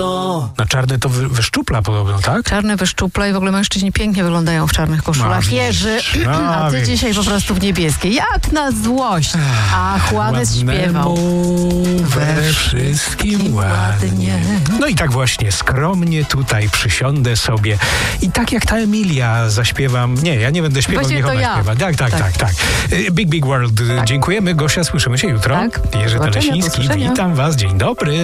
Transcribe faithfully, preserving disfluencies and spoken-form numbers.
No czarny to wy, wyszczupla podobno, tak? Czarne wyszczupla i w ogóle mężczyźni pięknie wyglądają w czarnych koszulach. No, Jerzy, no, a ty wiesz. dzisiaj po prostu w niebieskiej. Jak na złość. A Juanes śpiewał. We wszystkim ładnie. No i tak właśnie skromnie tutaj przysiądę sobie i tak jak ta Emilia zaśpiewam. Nie, ja nie będę śpiewał, Właściwie niech to ona ja. śpiewa. Tak, tak, tak, Tak. tak. Big Big World. Dziękujemy. Gosia, słyszymy się jutro. Tak. Jerzy Do zobaczenia, do Teleśnicki, usłyszenia. witam was. Dzień dobry.